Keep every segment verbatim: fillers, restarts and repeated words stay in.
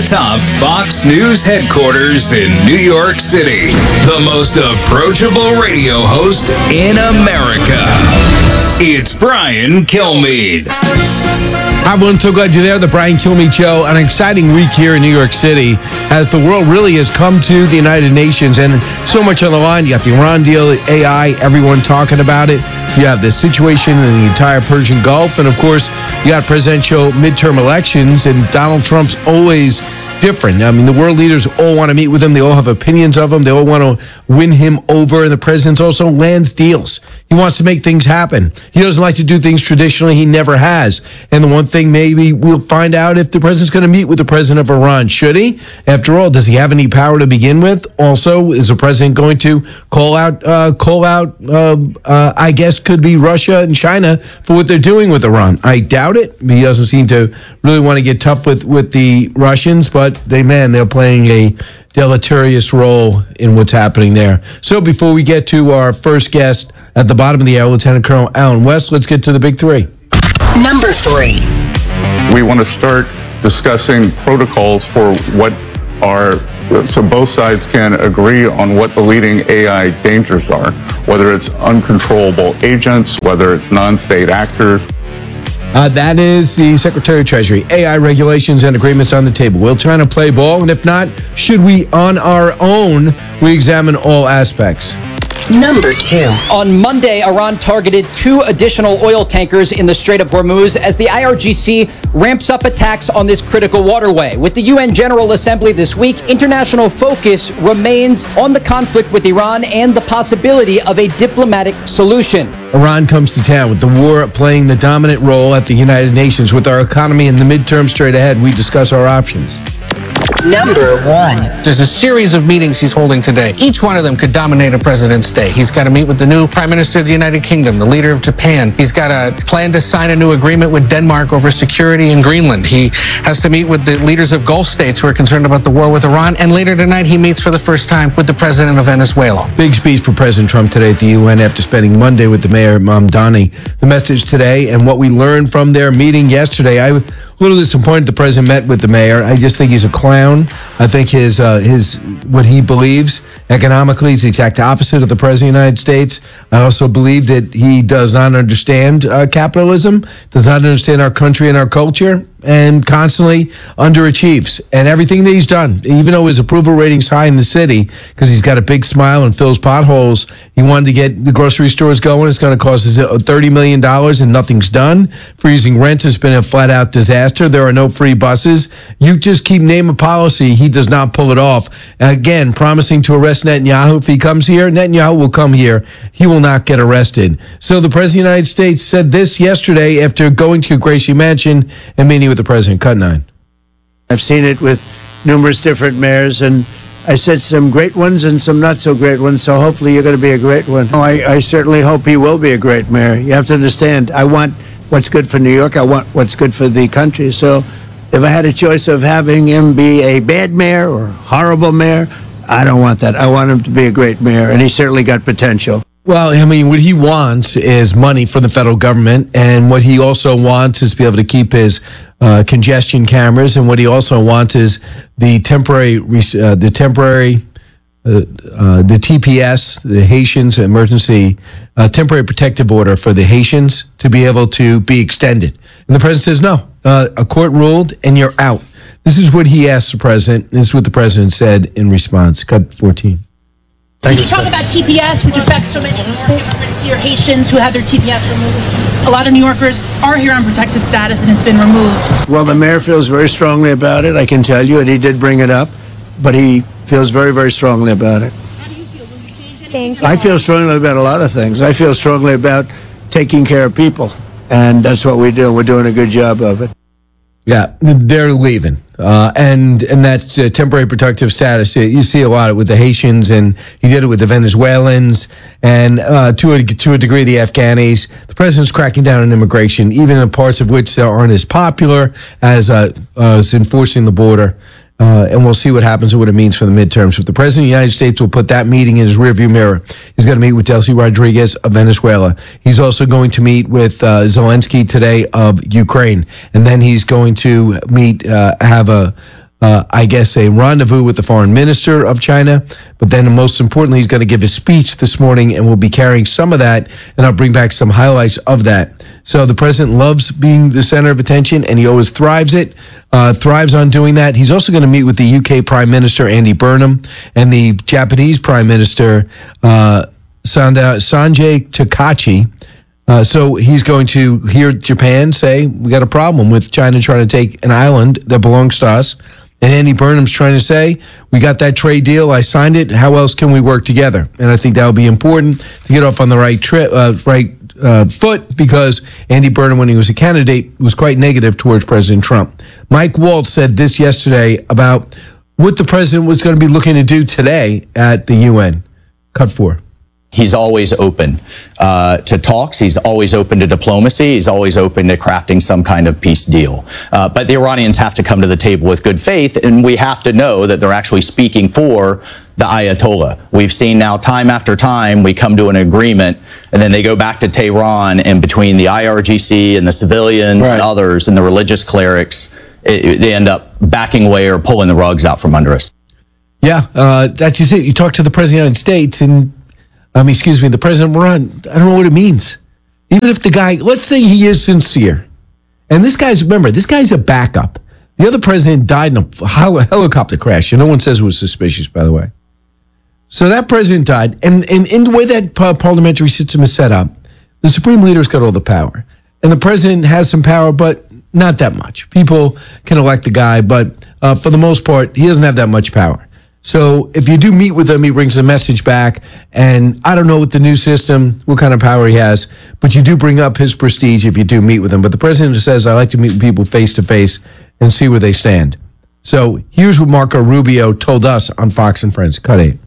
over-the-top Fox News headquarters in New York City. The most approachable radio host in America. It's Brian Kilmeade. Hi, everyone. So glad you're there. The Brian Kilmeade Show. An exciting week here in New York City as the world really has come to the United Nations, and so much on the line. You got the Iran deal, A I, everyone talking about it. You have the situation in the entire Persian Gulf, and of course, you got presidential midterm elections, and Donald Trump's always different. I mean, the world leaders all want to meet with him. They all have opinions of him. They all want to win him over. And the president also lands deals. He wants to make things happen. He doesn't like to do things traditionally. He never has. And the one thing, maybe we'll find out if the president's going to meet with the president of Iran. Should he? After all, does he have any power to begin with? Also, is the president going to call out, uh, call out, uh, uh, I guess, could be Russia and China for what they're doing with Iran? I doubt it. He doesn't seem to really want to get tough with, with the Russians, but they, man, they're playing a deleterious role in what's happening there. So before we get to our first guest at the bottom of the hour, Lieutenant Colonel Allen West, let's get to the big three. Number three. We want to start discussing protocols for what are, so both sides can agree on what the leading A I dangers are, whether it's uncontrollable agents, whether it's non-state actors. Uh, that is the Secretary of Treasury. A I regulations and agreements on the table. Will China play ball? And if not, should we, on our own, we examine all aspects? Number two. On Monday, Iran targeted two additional oil tankers in the Strait of Hormuz as the I R G C ramps up attacks on this critical waterway. With the U N General Assembly this week, international focus remains on the conflict with Iran and the possibility of a diplomatic solution. Iran comes to town with the war playing the dominant role at the United Nations. With our economy in the midterm straight ahead, we discuss our options. Number one. There's a series of meetings he's holding today. Each one of them could dominate a president's day. He's got to meet with the new Prime Minister of the United Kingdom, the leader of Japan. He's got a plan to sign a new agreement with Denmark over security in Greenland. He has to meet with the leaders of Gulf states who are concerned about the war with Iran. And later tonight, he meets for the first time with the president of Venezuela. Big speech for President Trump today at the U N after spending Monday with the mayor, Mamdani. The message today and what we learned from their meeting yesterday. I a little disappointed the president met with the mayor. I just think he's a clown. I think his uh, his what he believes economically is the exact opposite of the president of the United States. I also believe that he does not understand uh, capitalism, does not understand our country and our culture, and constantly underachieves. And everything that he's done, even though his approval rating's high in the city, because he's got a big smile and fills potholes, he wanted to get the grocery stores going. It's going to cost us thirty million dollars and nothing's done. Freezing rents has been a flat-out disaster. There are no free buses. You just keep name a policy. He does not pull it off. Again, promising to arrest Netanyahu if he comes here. Netanyahu will come here. He will not get arrested. So the president of the United States said this yesterday after going to Gracie Mansion and meeting with the president. Cut nine. I've seen it with numerous different mayors, and I said some great ones and some not so great ones, so hopefully you're going to be a great one. Oh, I, I certainly hope he will be a great mayor. You have to understand, I want what's good for New York. I want what's good for the country. So if I had a choice of having him be a bad mayor or a horrible mayor, I don't want that. I want him to be a great mayor, and he certainly got potential. Well, I mean, what he wants is money from the federal government, and what he also wants is to be able to keep his uh, congestion cameras, and what he also wants is the temporary, uh, the temporary, uh, uh, the T P S, the Haitians Emergency uh, Temporary Protective Order for the Haitians to be able to be extended. And the president says no. Uh, a court ruled, and you're out. This is what he asked the president. This is what the president said in response. Cut fourteen. Thank you. Talk about T P S, which affects so many immigrants here, Haitians who have their T P S removed. A lot of New Yorkers are here on protected status, and it's been removed. Well, the mayor feels very strongly about it, I can tell you, and he did bring it up, but he feels very, very strongly about it. How do you feel? Will you change anything? I feel strongly about a lot of things. I feel strongly about taking care of people, and that's what we do. We're doing a good job of it. Yeah, they're leaving. Uh, and and that's uh, temporary protective status. You see a lot with the Haitians, and he did it with the Venezuelans, and uh, to a to a degree the Afghanis. The president's cracking down on immigration, even in parts of which that aren't as popular as uh, uh, as enforcing the border. Uh, and we'll see what happens and what it means for the midterms. But the president of the United States will put that meeting in his rearview mirror. He's going to meet with Delcy Rodriguez of Venezuela. He's also going to meet with uh, Zelensky today of Ukraine. And then he's going to meet, uh, have a uh, I guess, a rendezvous with the foreign minister of China. But then most importantly, he's going to give his speech this morning, and we'll be carrying some of that, and I'll bring back some highlights of that. So the president loves being the center of attention, and he always thrives it, uh, thrives on doing that. He's also going to meet with the U K Prime Minister, Andy Burnham, and the Japanese Prime Minister, uh, Sanda, Sanjay Takachi. Uh, so he's going to hear Japan say, we got a problem with China trying to take an island that belongs to us. And Andy Burnham's trying to say, we got that trade deal, I signed it, how else can we work together? And I think that will be important to get off on the right tri- uh, right uh, foot, because Andy Burnham, when he was a candidate, was quite negative towards President Trump. Mike Waltz said this yesterday about what the president was going to be looking to do today at the U N. Cut four. He's always open uh, to talks. He's always open to diplomacy. He's always open to crafting some kind of peace deal. Uh, but the Iranians have to come to the table with good faith, and we have to know that they're actually speaking for the Ayatollah. We've seen now time after time we come to an agreement, and then they go back to Tehran, and between the I R G C and the civilians right. and others and the religious clerics, it, they end up backing away or pulling the rugs out from under us. Yeah, uh, that's just it. You talk to the President of the United States, and I mean, excuse me, the president of Iran, I don't know what it means. Even if the guy, let's say he is sincere. And this guy's, remember, this guy's a backup. The other president died in a hel- helicopter crash. And no one says it was suspicious, by the way. So that president died. And, and in the way that par- parliamentary system is set up, the supreme leader's got all the power. And the president has some power, but not that much. People can elect the guy, but uh, for the most part, he doesn't have that much power. So if you do meet with him, he brings a message back. And I don't know with the new system, what kind of power he has, but you do bring up his prestige if you do meet with him. But the president says, I like to meet with people face to face and see where they stand. So here's what Marco Rubio told us on Fox and Friends. Cut eight.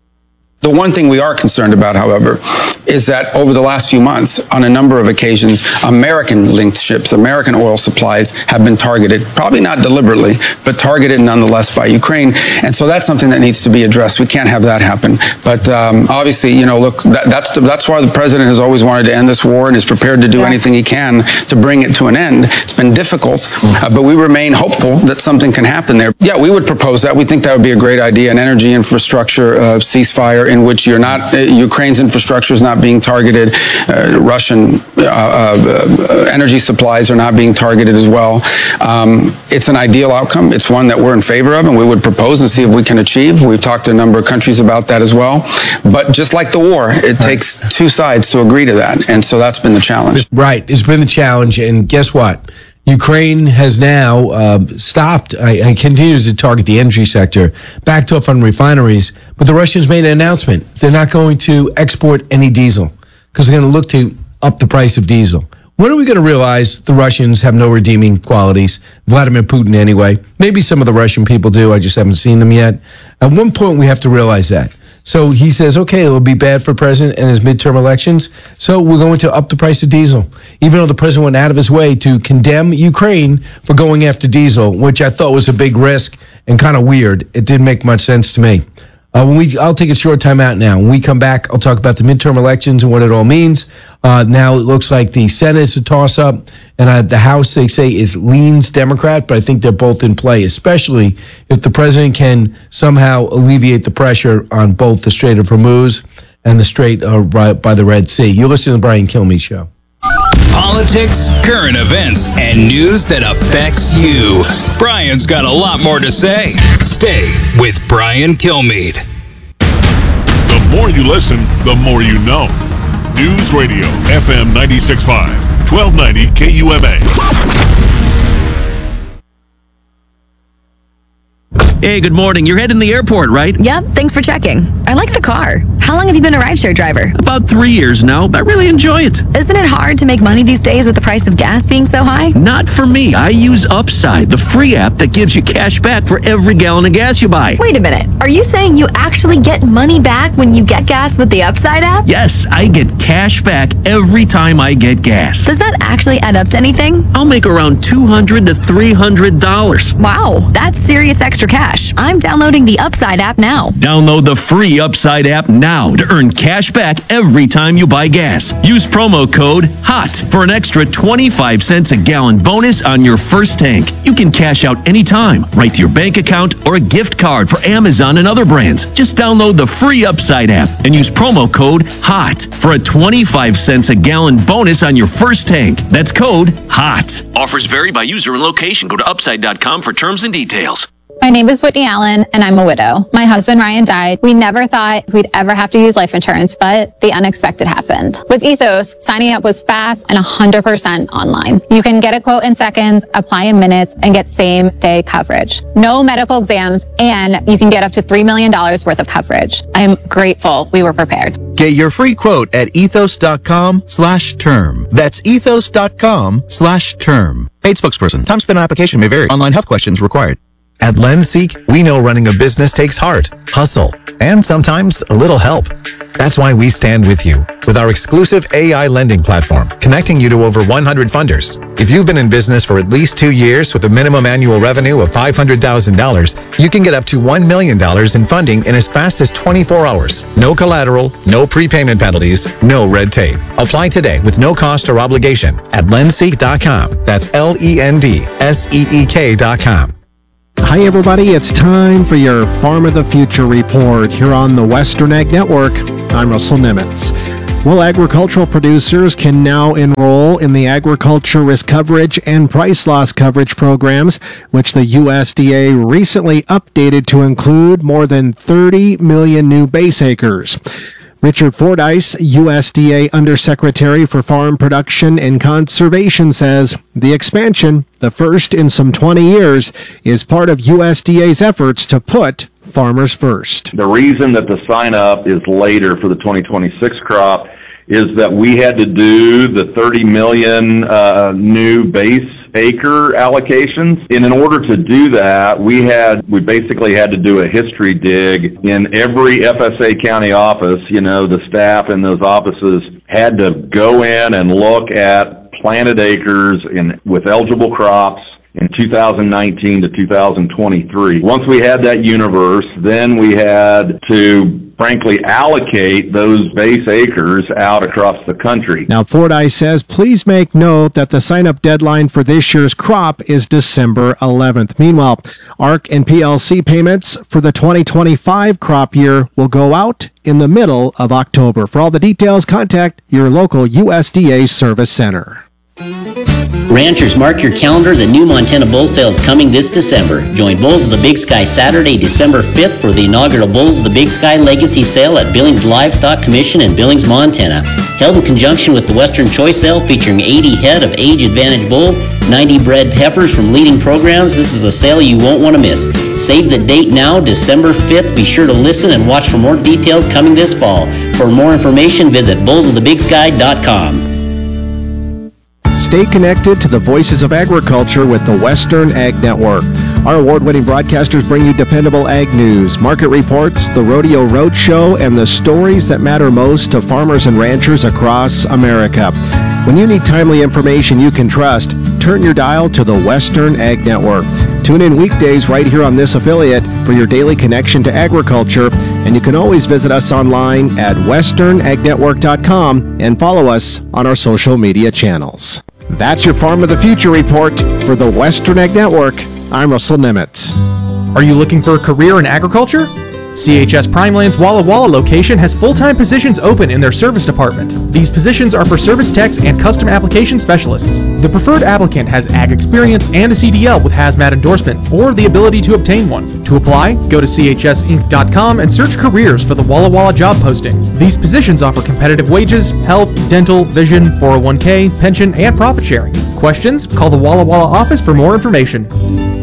The one thing we are concerned about, however, is that over the last few months, on a number of occasions, American-linked ships, American oil supplies have been targeted, probably not deliberately, but targeted nonetheless by Ukraine. And so that's something that needs to be addressed. We can't have that happen. But um, obviously, you know, look, that, that's the, that's why the president has always wanted to end this war and is prepared to do yeah. anything he can to bring it to an end. It's been difficult, uh, but we remain hopeful that something can happen there. Yeah, we would propose that. We think that would be a great idea, an energy infrastructure uh, ceasefire in which you're not, uh, Ukraine's infrastructure is not being targeted. Uh, Russian uh, uh, energy supplies are not being targeted as well. Um, it's an ideal outcome. It's one that we're in favor of and we would propose and see if we can achieve. We've talked to a number of countries about that as well. But just like the war, it right. takes two sides to agree to that. And so that's been the challenge. Right. It's been the challenge. And guess what? Ukraine has now uh, stopped and continues to target the energy sector, backed off on refineries, but the Russians made an announcement. They're not going to export any diesel because they're going to look to up the price of diesel. When are we going to realize the Russians have no redeeming qualities? Vladimir Putin anyway. Maybe some of the Russian people do. I just haven't seen them yet. At one point, we have to realize that. So he says, okay, it'll be bad for president and his midterm elections. So we're going to up the price of diesel, even though the president went out of his way to condemn Ukraine for going after diesel, which I thought was a big risk and kind of weird. It didn't make much sense to me. Uh, when we, I'll take a short time out now. When we come back, I'll talk about the midterm elections and what it all means. Uh, now it looks like the Senate is a toss-up, and uh, the House, they say, is leans Democrat, but I think they're both in play, especially if the president can somehow alleviate the pressure on both the Strait of Hormuz and the Strait uh, by the Red Sea. You're listening to the Brian Kilmeade Show. Politics, current events, and news that affects you. Brian's got a lot more to say. Stay with Brian Kilmeade. The more you listen, the more you know. News Radio, F M ninety-six point five, twelve ninety K U M A. Hey, good morning. You're heading to the airport, right? Yep, thanks for checking. I like the car. How long have you been a rideshare driver? About three years now. I really enjoy it. Isn't it hard to make money these days with the price of gas being so high? Not for me. I use Upside, the free app that gives you cash back for every gallon of gas you buy. Wait a minute. Are you saying you actually get money back when you get gas with the Upside app? Yes, I get cash back every time I get gas. Does that actually add up to anything? I'll make around two hundred to three hundred dollars. Wow, that's serious extra cash. I'm downloading the Upside app now. Download the free free Upside app now to earn cash back every time you buy gas. Use promo code HOT for an extra twenty-five cents a gallon bonus on your first tank. You can cash out anytime, right to your bank account or a gift card for Amazon and other brands. Just download the free Upside app and use promo code HOT for a twenty-five cents a gallon bonus on your first tank. That's code HOT. Offers vary by user and location. Go to upside dot com for terms and details. My name is Whitney Allen, and I'm a widow. My husband, Ryan, died. We never thought we'd ever have to use life insurance, but the unexpected happened. With Ethos, signing up was fast and one hundred percent online. You can get a quote in seconds, apply in minutes, and get same-day coverage. No medical exams, and you can get up to three million dollars worth of coverage. I'm grateful we were prepared. Get your free quote at ethos.com slash term. That's ethos.com slash term. Paid spokesperson. Time spent on application may vary. Online health questions required. At LendSeek, we know running a business takes heart, hustle, and sometimes a little help. That's why we stand with you with our exclusive A I lending platform, connecting you to over one hundred funders. If you've been in business for at least two years with a minimum annual revenue of five hundred thousand dollars, you can get up to one million dollars in funding in as fast as twenty-four hours. No collateral, no prepayment penalties, no red tape. Apply today with no cost or obligation at lendseek dot com. That's L E N D S E E K dot com. Hi, everybody. It's time for your Farm of the Future report here on the Western Ag Network. I'm Russell Nimitz. Well, agricultural producers can now enroll in the Agriculture Risk Coverage and Price Loss Coverage programs, which the U S D A recently updated to include more than thirty million new base acres. Richard Fordyce, U S D A Undersecretary for Farm Production and Conservation, says the expansion, the first in some twenty years, is part of U S D A's efforts to put farmers first. The reason that the sign up is later for the twenty twenty-six crop is that we had to do the thirty million uh, new base acre allocations. And in order to do that, we had, we basically had to do a history dig in every F S A county office. You know, the staff in those offices had to go in and look at planted acres in, with eligible crops in two thousand nineteen to two thousand twenty-three. Once we had that universe, then we had to frankly allocate those base acres out across the country. Now, Fordyce says, please make note that the sign-up deadline for this year's crop is December eleventh. Meanwhile, A R C and P L C payments for the twenty twenty-five crop year will go out in the middle of October. For all the details, contact your local U S D A service center. Ranchers, mark your calendars. A new Montana Bull Sale is coming this December. Join Bulls of the Big Sky Saturday, December fifth for the inaugural Bulls of the Big Sky Legacy Sale at Billings Livestock Commission in Billings, Montana. Held in conjunction with the Western Choice Sale featuring eighty head of age advantage bulls, ninety bred heifers from leading programs. This is a sale you won't want to miss. Save the date now, December fifth. Be sure to listen and watch for more details coming this fall. For more information, visit bulls of the big sky dot com. Stay connected to the voices of agriculture with the Western Ag Network. Our award-winning broadcasters bring you dependable ag news, market reports, the Rodeo Roadshow, and the stories that matter most to farmers and ranchers across America. When you need timely information you can trust, turn your dial to the Western Ag Network. Tune in weekdays right here on this affiliate for your daily connection to agriculture, and you can always visit us online at western ag network dot com and follow us on our social media channels. That's your Farm of the Future report for the Western Ag Network. I'm Russell Nimitz. Are you looking for a career in agriculture? C H S Primeland's Walla Walla location has full-time positions open in their service department. These positions are for service techs and custom application specialists. The preferred applicant has ag experience and a C D L with hazmat endorsement or the ability to obtain one. To apply, go to C H S inc dot com and search careers for the Walla Walla job posting. These positions offer competitive wages, health, dental, vision, four oh one k, pension, and profit sharing. Questions? Call the Walla Walla office for more information.